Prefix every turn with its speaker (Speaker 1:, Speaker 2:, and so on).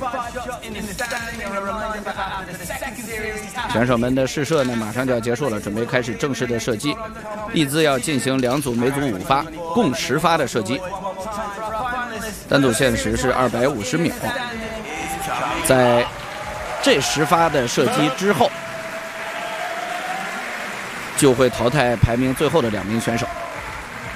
Speaker 1: 选手们的试射呢，马上就要结束了，准备开始正式的射击。利兹要进行2组，每组5发，共10发的射击。单组限时是250秒。在这10发的射击之后，就会淘汰排名最后的2名选手。